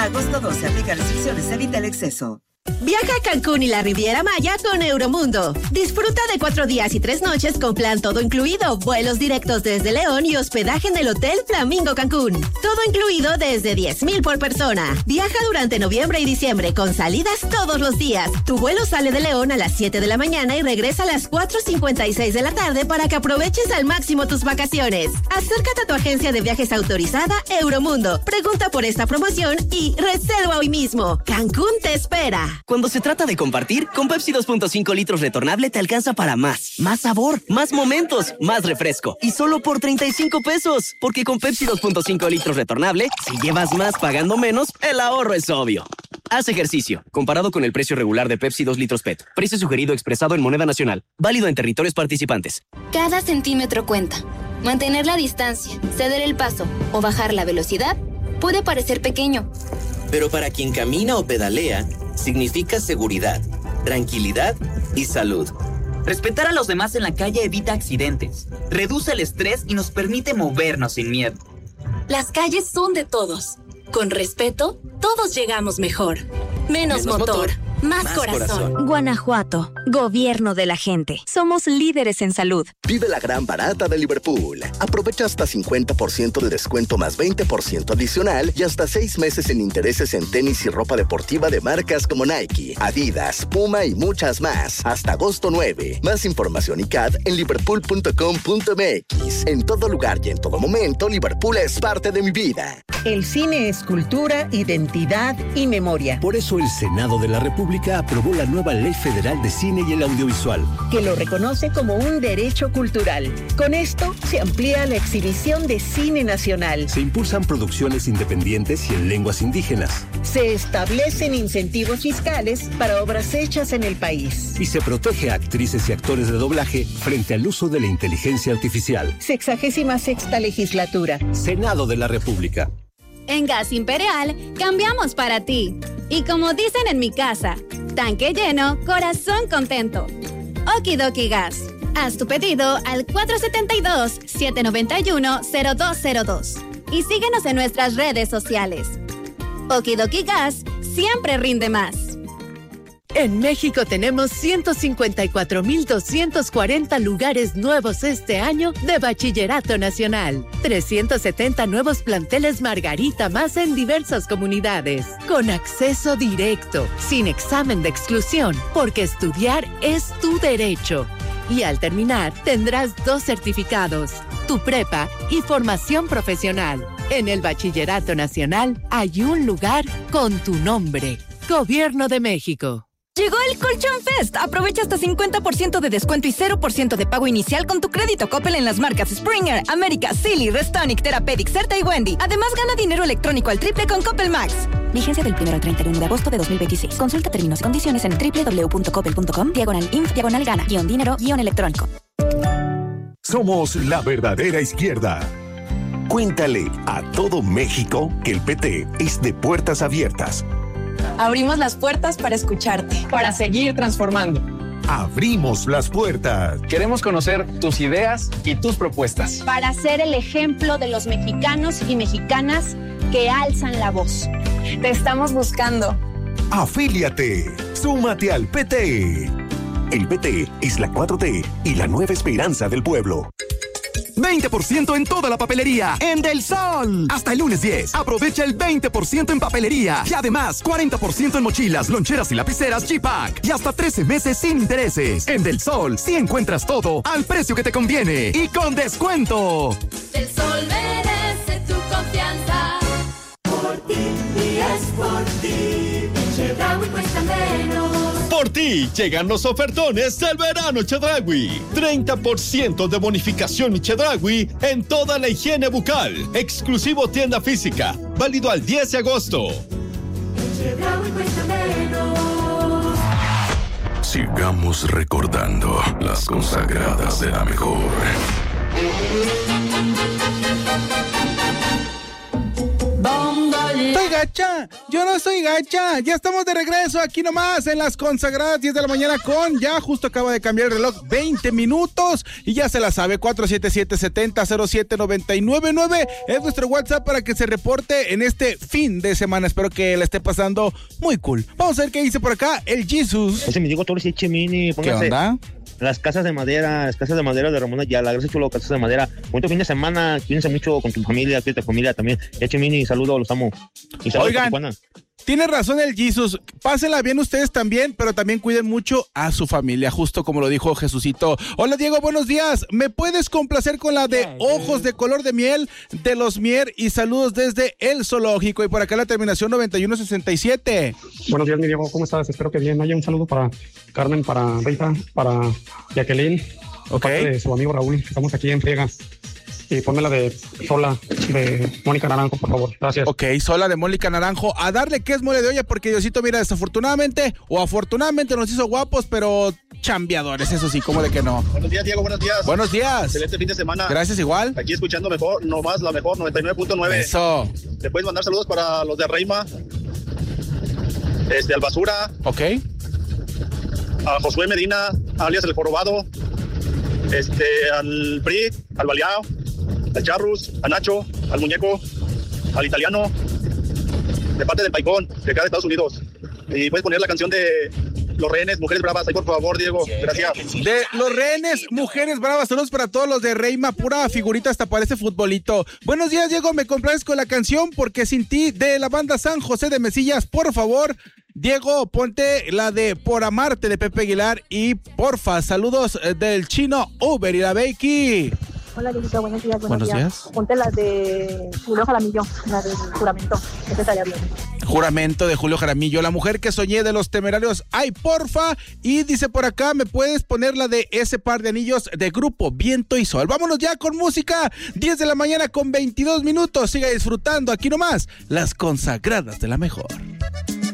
Agosto 12, aplica restricciones, evita el exceso. Viaja a Cancún y la Riviera Maya con Euromundo. Disfruta de 4 días y 3 noches con plan todo incluido, vuelos directos desde León y hospedaje en el Hotel Flamingo Cancún. Todo incluido desde 10,000 por persona. Viaja durante noviembre y diciembre con salidas todos los días. Tu vuelo sale de León a las 7 de la mañana y regresa a las 4:56 de la tarde para que aproveches al máximo tus vacaciones. Acércate a tu agencia de viajes autorizada Euromundo. Pregunta por esta promoción y reserva hoy mismo. Cancún te espera. Cuando se trata de compartir, con Pepsi 2.5 litros retornable te alcanza para más. Más sabor, más momentos, más refresco. Y solo por 35 pesos. Porque con Pepsi 2.5 litros retornable, si llevas más pagando menos, el ahorro es obvio. Haz ejercicio. Comparado con el precio regular de Pepsi 2 litros PET. Precio sugerido expresado en moneda nacional. Válido en territorios participantes. Cada centímetro cuenta. Mantener la distancia, ceder el paso o bajar la velocidad puede parecer pequeño. Pero para quien camina o pedalea, significa seguridad, tranquilidad y salud. Respetar a los demás en la calle evita accidentes, reduce el estrés y nos permite movernos sin miedo. Las calles son de todos. Con respeto, todos llegamos mejor. Menos motor. Más corazón. Guanajuato, gobierno de la gente. Somos líderes en salud. Vive la gran barata de Liverpool. Aprovecha hasta 50% de descuento más 20% adicional y hasta 6 meses en intereses en tenis y ropa deportiva de marcas como Nike, Adidas, Puma y muchas más. Hasta agosto 9. Más información y CAD en liverpool.com.mx. En todo lugar y en todo momento, Liverpool es parte de mi vida. El cine es cultura, identidad y memoria. Por eso el Senado de la República aprobó la nueva Ley Federal de Cine y el Audiovisual, que lo reconoce como un derecho cultural. Con esto se amplía la exhibición de cine nacional. Se impulsan producciones independientes y en lenguas indígenas. Se establecen incentivos fiscales para obras hechas en el país. Y se protege a actrices y actores de doblaje frente al uso de la inteligencia artificial. 66ª legislatura. Senado de la República. En Gas Imperial, cambiamos para ti. Y como dicen en mi casa, tanque lleno, corazón contento. Okidoki Gas. Haz tu pedido al 472-791-0202. Y síguenos en nuestras redes sociales. Okidoki Gas siempre rinde más. En México tenemos 154,240 lugares nuevos este año de Bachillerato Nacional. 370 nuevos planteles Margarita más en diversas comunidades. Con acceso directo, sin examen de exclusión, porque estudiar es tu derecho. Y al terminar, tendrás 2 certificados, tu prepa y formación profesional. En el Bachillerato Nacional hay un lugar con tu nombre. Gobierno de México. Llegó el Colchón Fest. Aprovecha hasta 50% de descuento y 0% de pago inicial con tu crédito Coppel en las marcas Springer, América, Silly, Restonic, Therapeutic, Certa y Wendy. Además, gana dinero electrónico al triple con Coppel Max. Vigencia del 1 al 31 de agosto de 2026. Consulta términos y condiciones en www.coppel.com/inf/gana-dinero-electrónico. Somos la verdadera izquierda. Cuéntale a todo México que el PT es de puertas abiertas. Abrimos las puertas para escucharte, para seguir transformando. Abrimos las puertas. Queremos conocer tus ideas y tus propuestas. Para ser el ejemplo de los mexicanos y mexicanas que alzan la voz. Te estamos buscando. Afíliate. Súmate al PT. El PT es la 4T y la nueva esperanza del pueblo. 20% en toda la papelería en Del Sol. Hasta el lunes 10. Aprovecha el 20% en papelería. Y además, 40% en mochilas, loncheras y lapiceras G-Pack. Y hasta 13 meses sin intereses. En Del Sol, sí encuentras todo al precio que te conviene y con descuento. Del Sol merece tu confianza. Por ti y es por ti. Chedraui cuesta menos. Por ti llegan los ofertones del verano Chedraui. 30% de bonificación Chedraui en toda la higiene bucal. Exclusivo tienda física. Válido al 10 de agosto. Chedraui cuesta menos. Sigamos recordando las consagradas de la mejor. soy gacha, yo no soy gacha. Ya estamos de regreso aquí nomás en las consagradas 10 de la mañana ya justo acaba de cambiar el reloj 20 minutos y ya se la sabe, 477-70-07-999 es nuestro WhatsApp para que se reporte en este fin de semana. Espero que la esté pasando muy cool. Vamos a ver qué dice por acá el Jesus. Ese me digo Torres y Chemini. ¿Qué onda? Las casas de madera de Ramón Ayala. Gracias, chulo, casas de madera. Bonito fin de semana, cuídense mucho con tu familia, cuídate familia también. Chemini, saludos, los amo. Y saludos. Oigan, tiene razón el Jesus, pásenla bien ustedes también, pero también cuiden mucho a su familia, justo como lo dijo Jesucito. Hola Diego, buenos días, ¿me puedes complacer con la de Ojos de Color de Miel de los Mier? Y saludos desde el zoológico, y por acá la terminación 9167. Buenos días mi Diego, ¿cómo estás? Espero que bien. Haya un saludo para Carmen, para Rita, para Jacqueline, de su amigo Raúl. Estamos aquí en friega. Y ponme la de Sola, de Mónica Naranjo, por favor. Gracias. Ok, Sola de Mónica Naranjo. A darle que es mole de olla, porque Diosito, mira, desafortunadamente o afortunadamente nos hizo guapos, pero chambeadores, eso sí, ¿cómo de que no? Buenos días, Diego, buenos días. Buenos días. Excelente fin de semana. Gracias, igual. Aquí escuchando mejor, nomás la mejor, 99.9. Eso. Le puedes mandar saludos para los de Reima, al Basura. Ok. A Josué Medina, alias El Jorobado, al PRI, al Baleao, al Charrus, a Nacho, al Muñeco, al Italiano, de parte del Paicón, de acá de Estados Unidos. Y puedes poner la canción de Los Rehenes, Mujeres Bravas, ahí por favor, Diego, gracias. De Los Rehenes, Mujeres Bravas, saludos para todos los de Reima, pura figurita, hasta parece futbolito. Buenos días, Diego, me complaces con la canción Porque Sin Ti de la banda San José de Mesillas, por favor. Diego, ponte la de Por Amarte de Pepe Aguilar y porfa, saludos del Chino Uber y la Becky. Hola, Diego, buenos días. Buenos días. Ponte la de Julio Jaramillo, la del Juramento, ese estaría bien. Juramento de Julio Jaramillo, La Mujer que Soñé de Los Temerarios, ay porfa. Y dice por acá, ¿me puedes poner la de Ese Par de Anillos de Grupo Viento y Sol? Vámonos ya con música, 10 de la mañana con 22 minutos. Siga disfrutando aquí nomás las consagradas de la mejor.